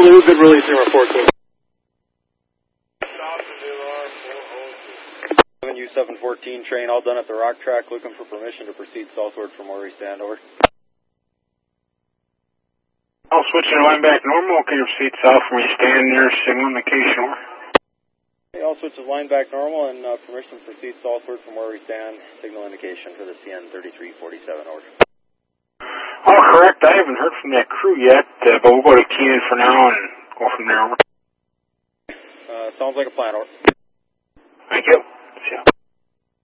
lose it, release number 14. U714 train all done at the rock track, looking for permission to proceed southward from where we stand, over. I'll switch to line back normal. Can you proceed south from where you stand near signal indication, over? Okay, I'll switch to line back normal and permission to proceed southward from where we stand, signal indication for the CN 3347, over. Oh, correct. I haven't heard from that crew yet, but we'll go to Keenan for now and go from there, over. Sounds like a plan, over. Thank you. Yeah.